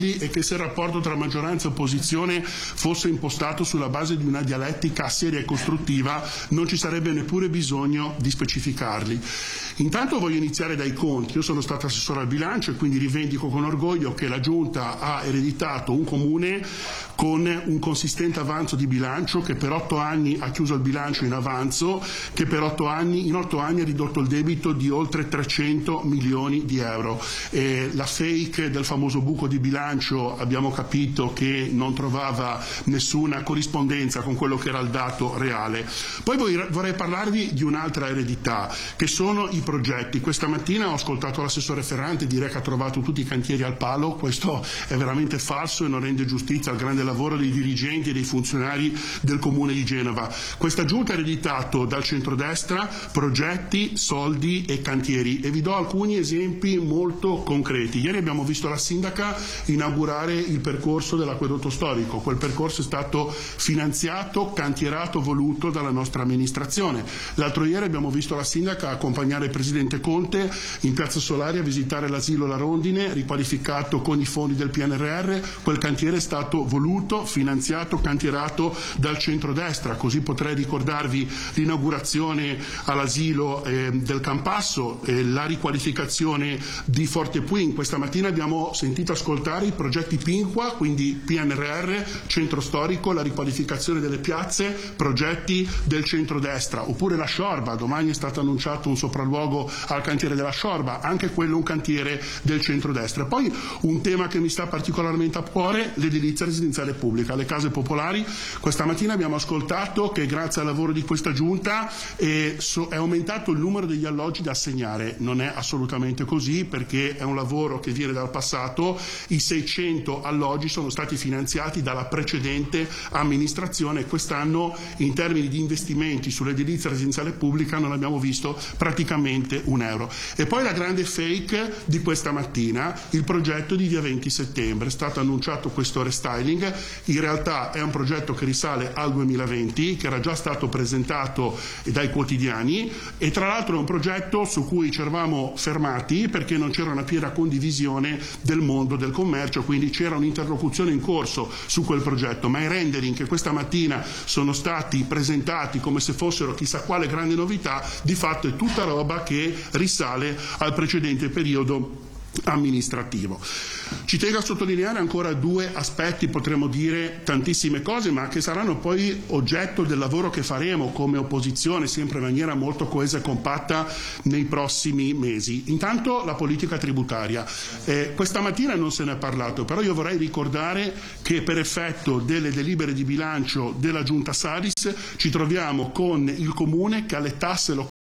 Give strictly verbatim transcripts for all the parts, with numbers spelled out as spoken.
e che se il rapporto tra maggioranza e opposizione fosse impostato sulla base di una dialettica seria e costruttiva non ci sarebbe neppure bisogno di specificarli. Intanto voglio iniziare dai conti. Io sono stato assessore al bilancio e quindi rivendico con orgoglio che la Giunta ha ereditato un comune con un consistente avanzo di bilancio, che per otto anni ha chiuso il bilancio in avanzo, che per otto anni, in otto anni ha ridotto il debito di oltre trecento milioni di euro. E la fake del famoso buco di bilancio abbiamo capito che non trovava nessuna corrispondenza con quello che era il dato reale. Poi vorrei parlarvi di un'altra eredità, che sono i progetti. Questa mattina ho ascoltato l'assessore Ferrante dire che ha trovato tutti i cantieri al palo. Questo è veramente falso e non rende giustizia al grande lavoro dei dirigenti e dei funzionari del Comune di Genova. Questa Giunta ha ereditato dal centrodestra progetti, soldi e cantieri, e vi do alcuni esempi molto concreti. Ieri abbiamo visto la sindaca inaugurare il percorso dell'acquedotto storico. Quel percorso è stato finanziato, cantierato, voluto dalla nostra amministrazione. L'altro ieri abbiamo visto la sindaca accompagnare il presidente Conte in Piazza Solari a visitare l'asilo La Rondine, riqualificato con i fondi del P N R R. Quel cantiere è stato voluto, finanziato, cantierato dal centrodestra. Così potrei ricordarvi l'inaugurazione all'asilo eh, del Campasso, eh, la riqualificazione di Forte Puin. Questa mattina abbiamo sentito ascoltare i progetti Pinqua, quindi P N R R, centro storico, la riqualificazione delle piazze, progetti del centrodestra. Oppure la Sciorba, domani è stato annunciato un sopralluogo al cantiere della Sciorba, anche quello un cantiere del centrodestra. Poi un tema che mi sta particolarmente a cuore, l'edilizia residenziale pubblica, le case popolari. Questa mattina abbiamo ascoltato che grazie al lavoro di questa Giunta è, so, è aumentato il numero degli alloggi da assegnare. Non è assolutamente così, perché è un lavoro che viene dal passato. I seicento alloggi sono stati finanziati dalla precedente amministrazione e quest'anno in termini di investimenti sull'edilizia residenziale pubblica non abbiamo visto praticamente un euro. E poi la grande fake di questa mattina, il progetto di via venti settembre. È stato annunciato questo restyling, in realtà è un progetto che risale al duemilaventi, che era già stato presentato dai quotidiani, e tra l'altro è un progetto su cui ci eravamo fermati perché non c'era una piena condivisione del mondo del commercio, quindi c'era un'interlocuzione in corso su quel progetto, ma i rendering che questa mattina sono stati presentati come se fossero chissà quale grande novità, di fatto è tutta roba che risale al precedente periodo amministrativo. Ci tengo a sottolineare ancora due aspetti, potremmo dire tantissime cose, ma che saranno poi oggetto del lavoro che faremo come opposizione, sempre in maniera molto coesa e compatta, nei prossimi mesi. Intanto la politica tributaria. Eh, questa mattina non se ne è parlato, però io vorrei ricordare che per effetto delle delibere di bilancio della Giunta Salis ci troviamo con il Comune che ha le tasse locali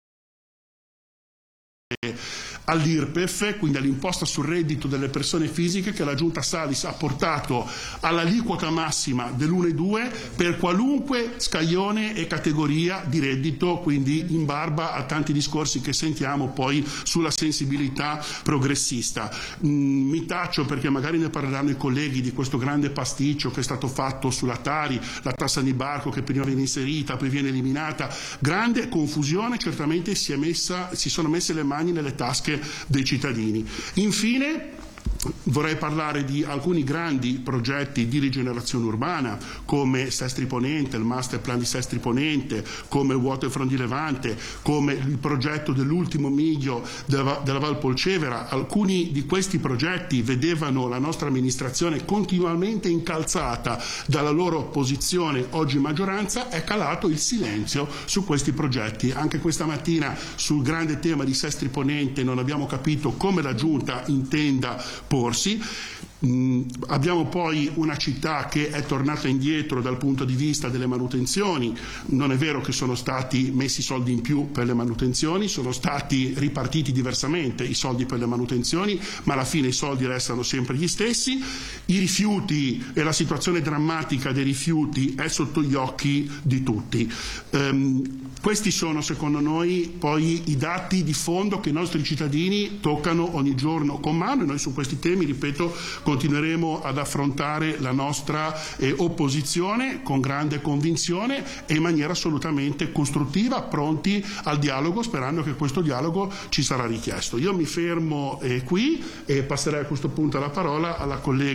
all'I R P E F, quindi all'imposta sul reddito delle persone fisiche, che la Giunta Salis ha portato all'aliquota massima dell'uno virgola due per qualunque scaglione e categoria di reddito, quindi in barba a tanti discorsi che sentiamo poi sulla sensibilità progressista. Mm, mi taccio perché magari ne parleranno i colleghi di questo grande pasticcio che è stato fatto sulla Tari, la tassa di barco che prima viene inserita, poi viene eliminata. Grande confusione, certamente si, è messa, si sono messe le mani nelle tasche dei cittadini. Infine vorrei parlare di alcuni grandi progetti di rigenerazione urbana come Sestri Ponente, il master plan di Sestri Ponente, come il waterfront di Levante, come il progetto dell'ultimo miglio della, della Val Polcevera. Alcuni di questi progetti vedevano la nostra amministrazione continuamente incalzata dalla loro opposizione, oggi maggioranza. È calato il silenzio su questi progetti. Anche questa mattina sul grande tema di Sestri Ponente non abbiamo capito come la Giunta intenda porsi. Mm, abbiamo poi una città che è tornata indietro dal punto di vista delle manutenzioni. Non è vero che sono stati messi soldi in più per le manutenzioni, sono stati ripartiti diversamente i soldi per le manutenzioni, ma alla fine i soldi restano sempre gli stessi. I rifiuti e la situazione drammatica dei rifiuti è sotto gli occhi di tutti. Um, questi sono secondo noi poi i dati di fondo che i nostri cittadini toccano ogni giorno con mano, e noi su questi temi, ripeto, continueremo ad affrontare la nostra eh, opposizione con grande convinzione e in maniera assolutamente costruttiva, pronti al dialogo, sperando che questo dialogo ci sarà richiesto. Io mi fermo eh, qui e passerei a questo punto la parola alla collega